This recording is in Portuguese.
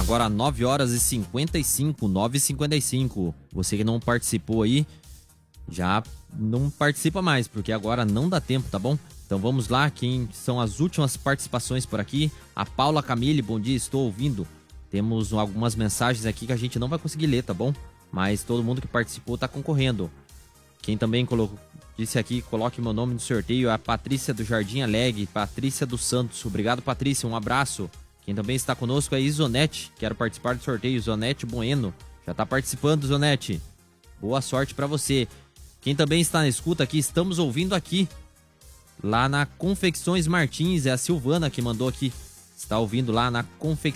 agora 9 horas e 55, 9h55. Você que não participou aí, já não participa mais, porque agora não dá tempo, tá bom? Então vamos lá, quem são as últimas participações por aqui? A Paula Camille, bom dia, estou ouvindo. Temos algumas mensagens aqui que a gente não vai conseguir ler, tá bom? Mas todo mundo que participou tá concorrendo. Quem também disse aqui, coloque meu nome no sorteio, é a Patrícia do Jardim Alegre, Patrícia dos Santos. Obrigado, Patrícia, um abraço. Quem também está conosco é a Isonete, quero participar do sorteio, Isonete Bueno. Já tá participando, Isonete. Boa sorte para você. Quem também está na escuta aqui, estamos ouvindo aqui, lá na Confecções Martins, é a Silvana que mandou aqui. Está ouvindo lá na Confecções